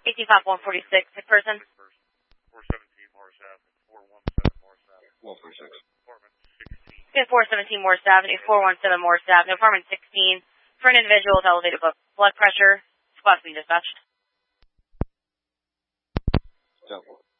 18 Pop 146, sick person. 417 Morris Avenue, 417 Morris Avenue. 146. Apartment 16. 417 Morris Avenue, 417 Morris Avenue, apartment 16. For an individual with elevated blood pressure, squad being dispatched. 10-4.